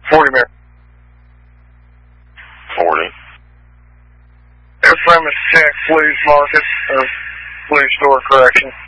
40 minutes. 40. FM is check, please, Marcus. Please store correction.